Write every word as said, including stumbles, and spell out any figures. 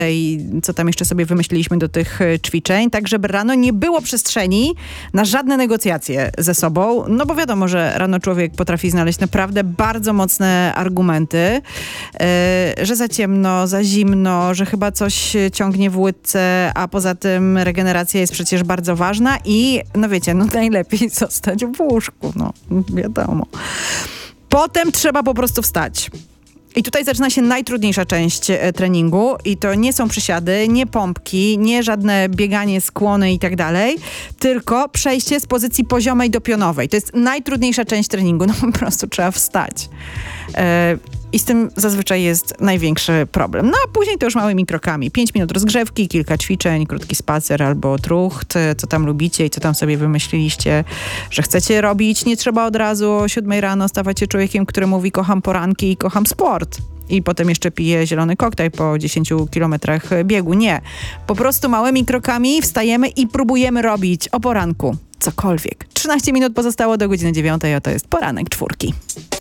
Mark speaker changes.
Speaker 1: i co tam jeszcze sobie wymyśliliśmy do tych ćwiczeń, tak żeby rano nie było przestrzeni na żadne negocjacje ze sobą, no bo wiadomo, że rano człowiek potrafi znaleźć naprawdę bardzo mocne argumenty, yy, że za ciemno, za zimno, że chyba coś ciągnie w łydce, a poza tym regeneracja jest przecież bardzo ważna i no wiecie, no najlepiej zostać w łóżku, no wiadomo. Potem trzeba po prostu wstać. I tutaj zaczyna się najtrudniejsza część e, treningu i to nie są przysiady, nie pompki, nie żadne bieganie, skłony i tak dalej, tylko przejście z pozycji poziomej do pionowej. To jest najtrudniejsza część treningu, no po prostu trzeba wstać. E, I z tym zazwyczaj jest największy problem. No a później to już małymi krokami. Pięć minut rozgrzewki, kilka ćwiczeń, krótki spacer albo trucht, co tam lubicie i co tam sobie wymyśliliście, że chcecie robić. Nie trzeba od razu o siódmej rano stawać się człowiekiem, który mówi kocham poranki i kocham sport. I potem jeszcze pije zielony koktajl po dziesięciu kilometrach biegu. Nie. Po prostu małymi krokami wstajemy i próbujemy robić o poranku cokolwiek. trzynaście minut pozostało do godziny dziewiątej, a to jest poranek czwórki.